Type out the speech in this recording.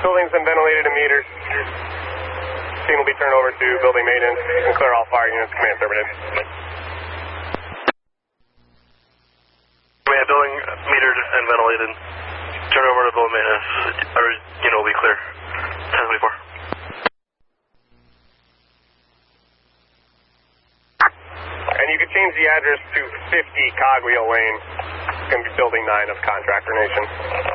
Building's been ventilated and metered. Scene will be turned over to building maintenance and clear all fire units. Command affirmative. Command, building metered and ventilated. Turn over to building maintenance. Our unit will be clear. 1024. And you can change the address to 50 Cogwheel Lane. It's going to be building 9 of Contractor Nation.